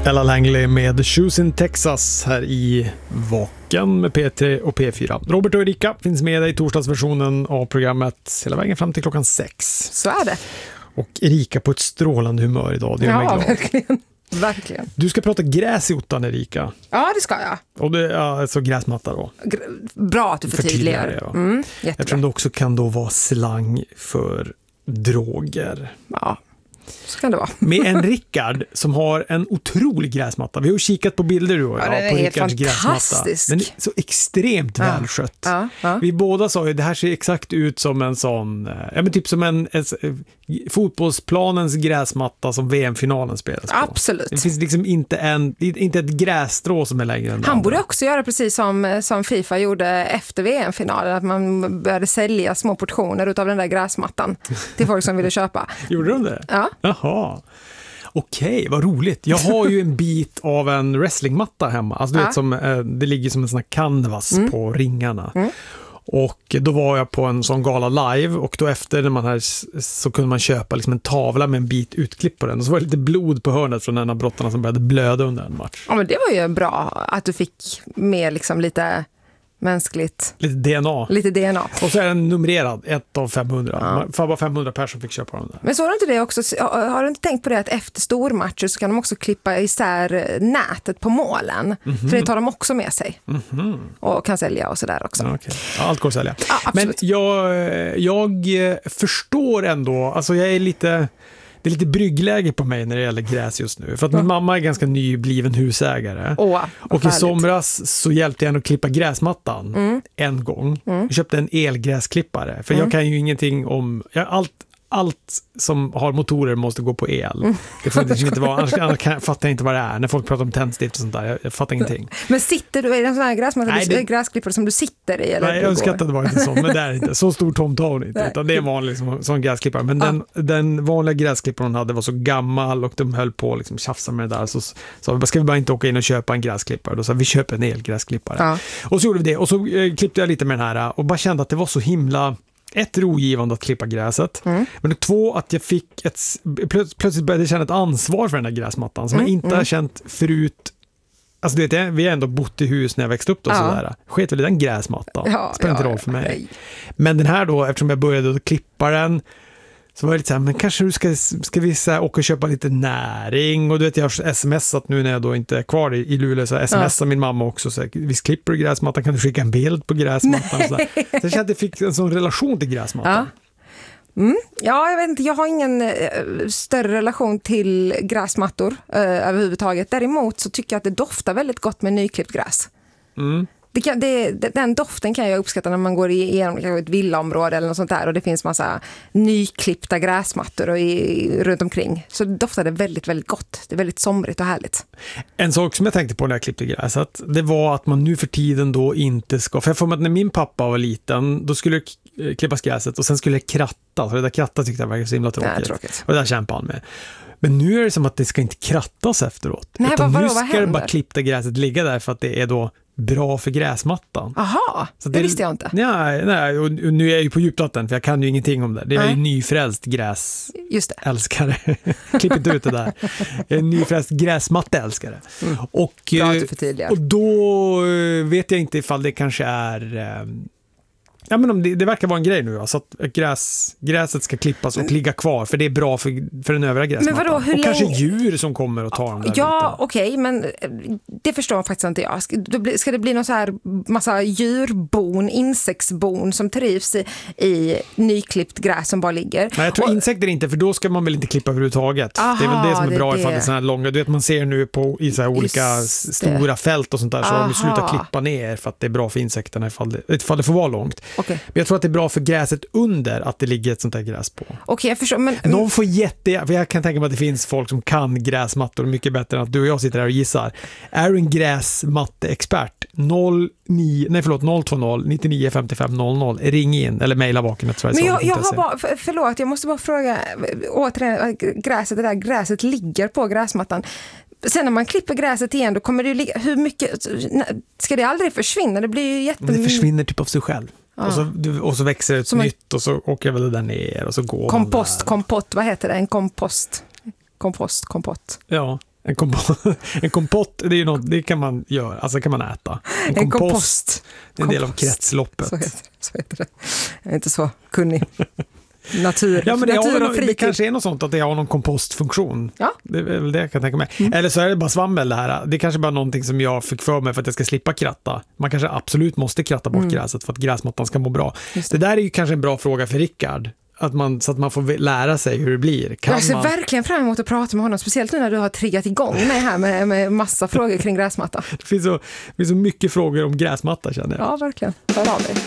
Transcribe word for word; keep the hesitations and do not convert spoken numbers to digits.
Ella Langley med Shoes in Texas här i Vaken med P tre och P fyra. Robert och Erika finns med dig i torsdagsversionen av programmet hela vägen fram till klockan sex. Så är det. Och Erika på ett strålande humör idag, det gör mig Ja, glad. verkligen. Verkligen. Du ska prata gräs i ottan, Erika. Ja, det ska jag. Och det är ja, alltså gräsmatta då. Gr- Bra att du förtydligar. Förtydligar, ja. Mm, Eftersom jättebra. det också kan då vara slang för droger. Ja, så kan det vara. Med en Rickard som har en otrolig gräsmatta. Vi har ju kikat på bilder du och jag Ja, den är på helt Rickards gräsmatta. fantastisk. Den är så extremt Ja. välskött. Ja, ja. Vi båda sa ju det här ser exakt ut som en sån, eh, ja men typ som en, en, en fotbollsplanens gräsmatta som V M-finalen spelas på. Absolut. Det finns liksom inte en inte ett grässtrå som är längre än det Han andra. borde också göra precis som, som FIFA gjorde efter V M-finalen, att man började sälja små portioner utav den där gräsmattan till folk som ville köpa. Gjorde de det? Ja. Jaha. Okej, vad roligt. Jag har ju en bit av en wrestlingmatta hemma. Alltså du Ja. vet som, eh, det ligger som en sån här canvas Mm. på ringarna. Mm. Och då var jag på en sån gala live och då efter när man här så kunde man köpa liksom en tavla med en bit utklipp på den. Och så var det lite blod på hörnet från en av brottarna som började blöda under en match. Ja, men det var ju bra att du fick med liksom lite mänskligt, Lite D N A. lite D N A. Och så är den numrerad, ett av femhundra. Ja. Man får bara femhundra personer fick köpa den där. Men så har du inte det också, har du inte tänkt på det att efter stormatcher så kan de också klippa isär nätet på målen? Mm-hmm. För det tar de också med sig. Mhm. Och kan sälja och sådär också. Ja, okej. Ja, allt går att sälja. Ja, Men absolut. jag, jag förstår ändå, alltså jag är lite, det är lite bryggläge på mig när det gäller gräs just nu. För att min mamma är ganska nybliven husägare. Åh, vad och i härligt. somras så hjälpte jag henne att klippa gräsmattan Mm. en gång. Jag köpte en elgräsklippare. För Mm. jag kan ju ingenting om, jag, allt, allt som har motorer måste gå på el. Mm. Det får inte, inte vara, annars, annars kan, fattar jag inte vad det är. När folk pratar om tändstift och sånt där, jag, jag fattar ingenting. Men sitter du i en sån här gräsmatta, Nej, du, det- gräsklippare som du sitter i? Eller Nej, jag du önskar går? att det var inte så, men det är inte. Så stor tom tar hon inte, Nej. utan det är en vanlig liksom, sån gräsklippare. Men Ja. den, den vanliga gräsklipparen hon hade var så gammal och de höll på att liksom tjafsa med det där. Så sa vi, ska vi bara inte åka in och köpa en gräsklippare? Då sa vi, vi köper en elgräsklippare. Ja. Och så gjorde vi det, och så eh, klippte jag lite med den här och bara kände att det var så himla... Ett, rogivande att klippa gräset. Mm. Men två, att jag fick ett... Plöts, plötsligt började jag känna ett ansvar för den här gräsmattan som Mm, jag inte mm. har känt förut. Alltså du vet, jag- vi har ändå bott i hus när jag växte upp och Ja. sådär. Sket väl i den gräsmattan. Ja, Spelar inte ja, roll för mig. nej. Men den här då, eftersom jag började att klippa den, så var det lite så här, men kanske du ska, ska vi så här, åka och köpa lite näring. Och du vet, jag har smsat nu när jag då inte är kvar i, i Luleå, så smsar min mamma också. Så här, visst klipper du gräsmattan, kan du skicka en bild på gräsmattan? Så, här. Så jag kände att jag fick en sån relation till gräsmattan. Ja. Mm. Ja, jag vet inte, jag har ingen eh, större relation till gräsmattor eh, överhuvudtaget. Däremot så tycker jag att det doftar väldigt gott med nyklippt gräs. Mm. Det kan, det, den doften kan jag uppskatta när man går igenom ett villaområde eller något sånt där och det finns massa nyklippta gräsmattor och i, runt omkring. Så det doftar det väldigt, väldigt gott. Det är väldigt somrigt och härligt. En sak som jag tänkte på när jag klippte gräset, det var att man nu för tiden då inte ska, för jag får med att när min pappa var liten, då skulle det k- klippas gräset och sen skulle det kratta, så det där kratta tyckte jag var så himla tråkigt. Nej, tråkigt. Och det där kämpade han med. Men nu är det som att det ska inte krattas efteråt. Nej, utan vad- nu vadå, vad ska det bara händer? klippta gräset ligga där för att det är då bra för gräsmattan. Aha, Så det visste jag inte. Nej, nej, och nu är jag ju på djupvatten för jag kan ju ingenting om det. Det är Nej. ju nyfrälst gräsälskare. Just det. Klipp inte ut det där. Jag är en nyfrälst gräsmatteälskare. Mm. Och, Bra att eh, du förtydligar. och då eh, vet jag inte ifall det kanske är... eh, Ja, men om det, det verkar vara en grej nu, alltså att gräs, gräset ska klippas och ligga kvar, för det är bra för, för den övriga gräsmattan. Men vadå, hur och kanske länge- djur som kommer och tar dem där Ja, lite. okej, men det förstår faktiskt inte jag. Ska, då bli- ska det bli någon så här massa djurbon, insektsbon som trivs i, i nyklippt gräs som bara ligger? Nej, jag tror Och- insekter inte, för då ska man väl inte klippa överhuvudtaget. Aha, det är väl det som är det är bra det. ifall det är sådana här långa, du vet man ser nu på i så här olika Just s- det. stora fält och sånt där, så har de Aha. slutat klippa ner för att det är bra för insekterna ifall det, ifall det får vara långt. Okej, Men jag tror att det är bra för gräset under att det ligger ett sånt där gräs på. Okej, jag förstår. Men, Någon får jätte... För jag kan tänka mig att det finns folk som kan gräsmattor mycket bättre än att du och jag sitter här och gissar. Är du en gräsmatteexpert? noll nio, nej förlåt, noll två noll nio nio fem fem noll noll. Ring in eller mejla vakenet. men jag, jag har bara, för, förlåt, jag måste bara fråga återigen, gräset, det där gräset ligger på gräsmattan. Sen när man klipper gräset igen, då kommer det ju ligga, hur mycket, ska det aldrig försvinna? Det blir ju jätte... Men det försvinner typ av sig själv. Ja. Och, så, och så växer det ett Som en- nytt och så åker väl det där ner och så går Kompost, man där. kompott, vad heter det? En kompost. Kompost, kompott. Ja, En, komp- en kompott, det är ju något, det kan man göra, alltså kan man äta. En, En kompost, kompost. det är en del Kompost. av kretsloppet. Så heter, så heter det. Jag är inte så kunnig. Natur, Ja, men det, natur har, och väl- det fritid. kanske är något sånt att det har någon kompostfunktion. Ja. Det är väl det jag kan tänka mig. Mm. Eller så är det bara svammel det här. Det är kanske bara någonting som jag fick för mig för att jag ska slippa kratta. Man kanske absolut måste kratta bort Mm. gräset för att gräsmattan ska må bra. Just Det. det där är ju kanske en bra fråga för Rickard. Att man, så att man får lära sig hur det blir. Kan Jag ser man... verkligen fram emot att prata med honom, speciellt nu när du har triggat igång mig här med, med massa frågor kring gräsmatta. Det finns så, det finns så mycket frågor om gräsmatta, känner jag. Ja, verkligen. Hör av dig.